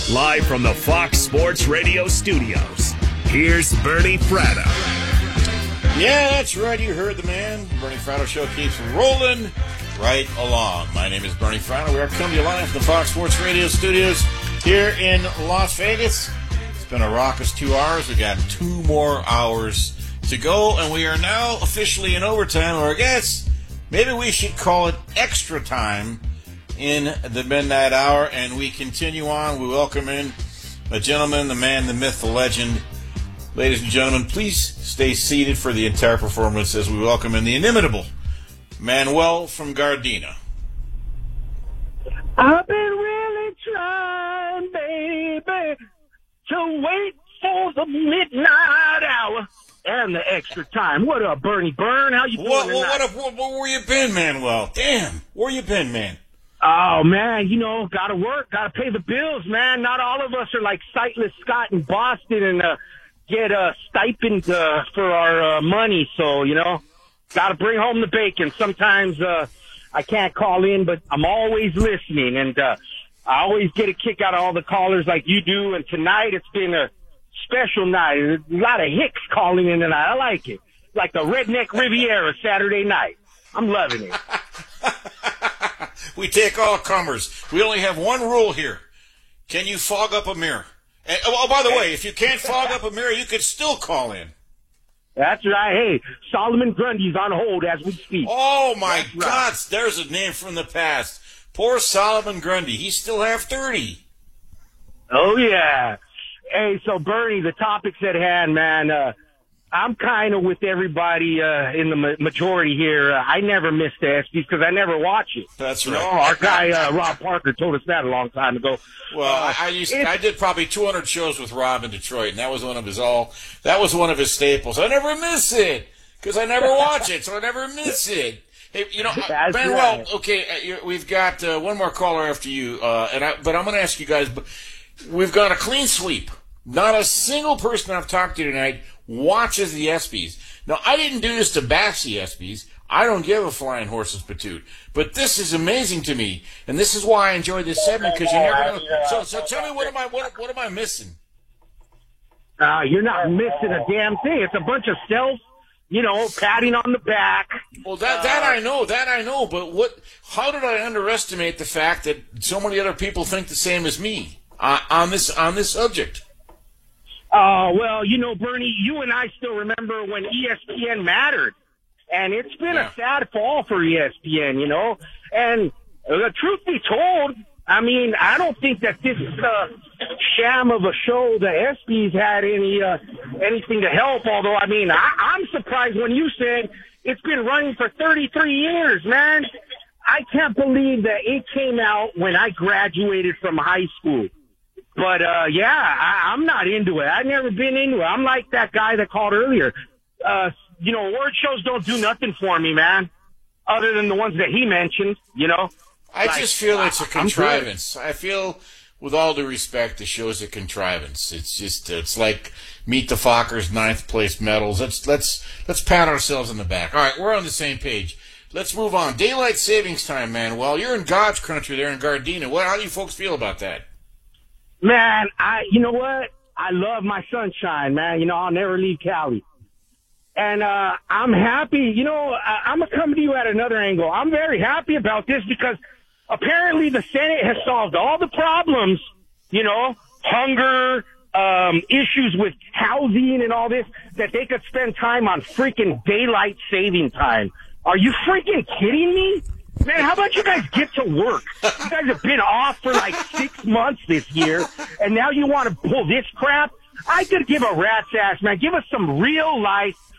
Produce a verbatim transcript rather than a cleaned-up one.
Live from the Fox Sports Radio studios, here's Bernie Fratto. Yeah, that's right. You heard the man. Bernie Fratto Show keeps rolling right along. My name is Bernie Fratto. We are coming to you live from the Fox Sports Radio studios here in Las Vegas. It's been a raucous two hours. We got two more hours to go, and we are now officially in overtime, or I guess maybe we should call it extra time in the midnight hour, and we continue on. We welcome in a gentleman, the man, the myth, the legend. Ladies and gentlemen, please stay seated for the entire performance as we welcome in the inimitable Manuel from Gardena. I've been really trying, baby, to wait for the midnight hour and the extra time. What up, Bernie Byrne? How you doing What, tonight? what, what, what, where you been, Manuel? Damn, where you been, man? Oh, man, you know, gotta work, gotta pay the bills, man. Not all of us are like Sightless Scott in Boston and uh, get a stipend uh, for our uh, money. So, you know, gotta bring home the bacon. Sometimes uh, I can't call in, but I'm always listening. And uh, I always get a kick out of all the callers like you do. And tonight it's been a special night. A lot of hicks calling in tonight. I like it. Like the Redneck Riviera Saturday night. I'm loving it. We take all comers. We only have one rule here. Can you fog up a mirror? And, oh, by the way, if you can't fog up a mirror, you could still call in. That's right. Hey, Solomon Grundy's on hold as we speak. Oh, my That's God. right. There's a name from the past. Poor Solomon Grundy. He's still half thirty. Oh, yeah. Hey, so, Bernie, the topic's at hand, man. Uh, I'm kind of with everybody uh, in the ma- majority here. Uh, I never miss the ESPYs because I never watch it. That's You right. know, our guy, uh, Rob Parker, told us that a long time ago. Well, Uh, I, I used it's- I did probably two hundred shows with Rob in Detroit, and that was one of his all. That was one of his staples. I never miss it because I never watch it, so I never miss it. Hey, you know, That's Manuel. right. Okay, uh, you're, we've got uh, one more caller after you, uh, and I, but I'm going to ask you guys. But we've got a clean sweep. Not a single person I've talked to tonight watches the ESPYs. Now, I didn't do this to bash the ESPYs. I don't give a flying horse's patoot. But this is amazing to me, and this is why I enjoy this segment, because you never know. So, so tell me, what am I, what, what am I missing? Uh, you're not missing a damn thing. It's a bunch of self, you know, patting on the back. Well, that that I know, that I know. But what? How did I underestimate the fact that so many other people think the same as me uh, on this on this subject? Uh, well, you know, Bernie, you and I still remember when E S P N mattered. And it's been Yeah. a sad fall for E S P N, you know. And the truth be told, I mean, I don't think that this uh, sham of a show, the ESPYs, had any uh, anything to help. Although, I mean, I, I'm surprised when you said it's been running for thirty-three years, man. I can't believe that it came out when I graduated from high school. But, uh, yeah, I, I'm not into it. I've never been into it. I'm like that guy that called earlier. Uh, you know, award shows don't do nothing for me, man, other than the ones that he mentioned, you know. I Like, just feel it's a I'm good. contrivance. I feel, with all due respect, the show's a contrivance. It's just, it's like Meet the Fockers ninth place medals. Let's let's let's pat ourselves on the back. All right, we're on the same page. Let's move on. Daylight savings time, man. Well, you're in God's country there in Gardena. What? How do you folks feel about that? Man, I, you know what? I love my sunshine, man. You know, I'll never leave Cali. And, uh, I'm happy, you know, I, I'm going to come to you at another angle. I'm very happy about this because apparently the Senate has solved all the problems, you know, hunger, um, issues with housing and all this, that they could spend time on freaking daylight saving time. Are you freaking kidding me? Man, how about you guys get to work? You guys have been off for like six months this year, and now you want to pull this crap? I could give a rat's ass, man. Give us some real life